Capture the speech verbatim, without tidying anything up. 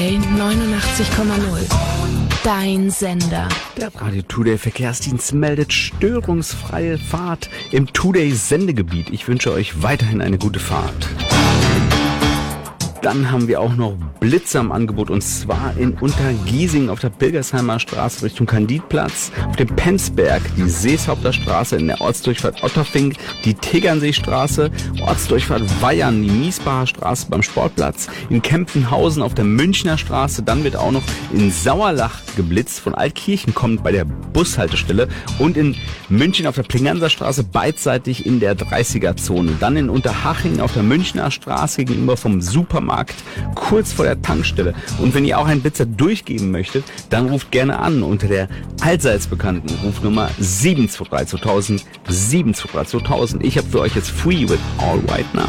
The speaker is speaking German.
neunundachtzig Komma null. Dein Sender. Der Radio Today Verkehrsdienst meldet störungsfreie Fahrt im Today Sendegebiet. Ich wünsche euch weiterhin eine gute Fahrt. Dann haben wir auch noch Blitze am Angebot, und zwar in Untergiesing auf der Bilgersheimer Straße Richtung Kandidplatz, auf dem Penzberg, die Seeshaupter Straße in der Ortsdurchfahrt Otterfink, die Tegernseestraße, Ortsdurchfahrt Weyern, die Miesbacher Straße beim Sportplatz, in Kempfenhausen auf der Münchner Straße, dann wird auch noch in Sauerlach geblitzt, von Altkirchen kommt bei der Bushaltestelle, und in München auf der Plinganser Straße beidseitig in der dreißiger-Zone. Dann in Unterhaching auf der Münchner Straße gegenüber vom Supermarkt, kurz vor der Tankstelle. Und wenn ihr auch einen Blitzer durchgeben möchtet, dann ruft gerne an unter der allseits bekannten Rufnummer sieben zwei drei zweitausend, sieben zwei drei zweitausend. Ich habe für euch jetzt Free with All Right Now.